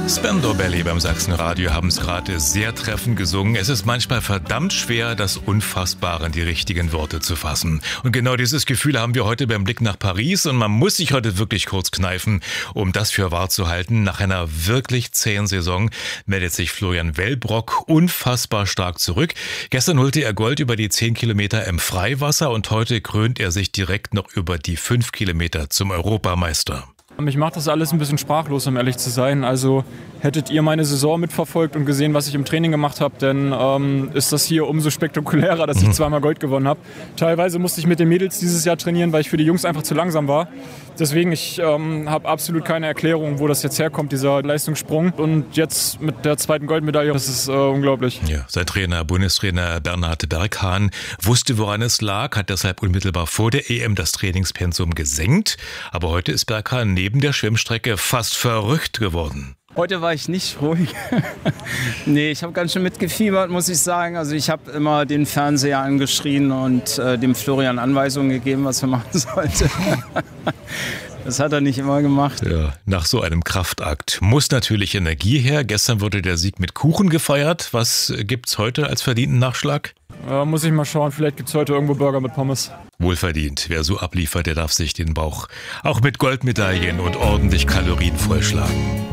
Spandau Ballet beim Sachsenradio haben es gerade sehr treffend gesungen. Es ist manchmal verdammt schwer, das Unfassbare in die richtigen Worte zu fassen. Und genau dieses Gefühl haben wir heute beim Blick nach Paris. Und man muss sich heute wirklich kurz kneifen, um das für wahr zu halten. Nach einer wirklich zähen Saison meldet sich Florian Wellbrock unfassbar stark zurück. Gestern holte er Gold über die 10 Kilometer im Freiwasser und heute krönt er sich direkt noch über die 5 Kilometer zum Europameister. Mich macht das alles ein bisschen sprachlos, um ehrlich zu sein. Also hättet ihr meine Saison mitverfolgt und gesehen, was ich im Training gemacht habe, dann ist das hier umso spektakulärer, dass ich zweimal Gold gewonnen habe. Teilweise musste ich mit den Mädels dieses Jahr trainieren, weil ich für die Jungs einfach zu langsam war. Deswegen, ich habe absolut keine Erklärung, wo das jetzt herkommt, dieser Leistungssprung. Und jetzt mit der zweiten Goldmedaille, das ist unglaublich. Ja, sein Trainer, Bundestrainer Bernhard Berghahn, wusste, woran es lag, hat deshalb unmittelbar vor der EM das Trainingspensum gesenkt. Aber heute ist Berghahn neben der Schwimmstrecke fast verrückt geworden. Heute war ich nicht ruhig. Nee, ich habe ganz schön mitgefiebert, muss ich sagen. Also ich habe immer den Fernseher angeschrien und dem Florian Anweisungen gegeben, was er machen sollte. Das hat er nicht immer gemacht. Ja, nach so einem Kraftakt muss natürlich Energie her. Gestern wurde der Sieg mit Kuchen gefeiert. Was gibt's heute als verdienten Nachschlag? Muss ich mal schauen, vielleicht gibt's heute irgendwo Burger mit Pommes. Wohlverdient. Wer so abliefert, der darf sich den Bauch auch mit Goldmedaillen und ordentlich Kalorien vollschlagen.